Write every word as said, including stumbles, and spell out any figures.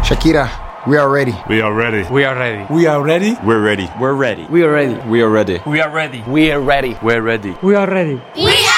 Shakira, we are ready. We are ready. We are ready. We are ready. We're ready. We're ready. We are ready. We are ready. We are ready. We are ready. We're ready. We are ready. We